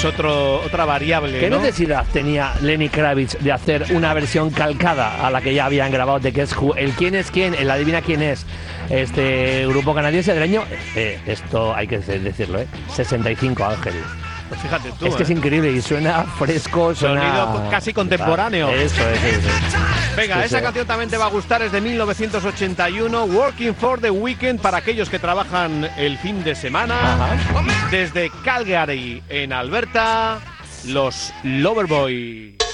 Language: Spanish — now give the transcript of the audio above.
otra variable, ¿Qué ¿no? necesidad tenía Lenny Kravitz de hacer una versión calcada a la que ya habían grabado de Guess Who? El quién es quién, el adivina quién es, este grupo canadiense del año, esto hay que decirlo, 65, Ángel. Pues fíjate tú. Es que es increíble y suena fresco, suena... Sonido casi contemporáneo. Eso es. Venga, Sí, esa sí. canción también te va a gustar, es de 1981, Working for the Weekend, para aquellos que trabajan el fin de semana. Ajá. Desde Calgary, en Alberta, los Loverboy.